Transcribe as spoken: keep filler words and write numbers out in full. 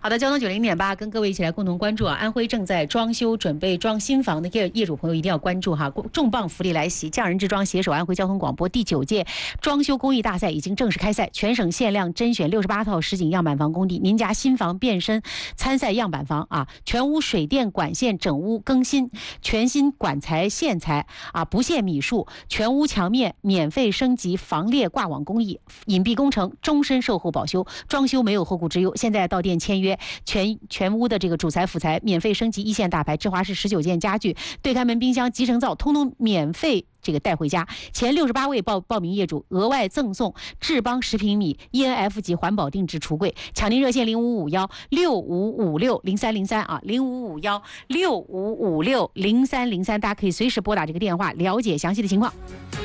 好的，交通九零点八，跟各位一起来共同关注啊！安徽正在装修、准备装新房的业业主朋友一定要关注哈！重磅福利来袭，匠人之装携手安徽交通广播第九届装修公益大赛已经正式开赛，全省限量甄选六十八套实景样板房工地，您家新房变身参赛样板房啊！全屋水电管线整屋更新，全新管材线材啊，不限米数，全屋墙面免费升级防裂挂网工艺，隐蔽工程，终身售后保修，装修没有后顾之忧。现在到店签约，全全屋的这个主材辅材免费升级一线大牌芝华士十九件家具，对开门、冰箱、集成灶通通免费这个带回家。前六十八位报报名业主额外赠送智邦十平米 E N F 级环保定制橱柜。抢订热线零五五幺六五五六零三零三啊，零五五幺六五五六零三零三，大家可以随时拨打这个电话了解详细的情况。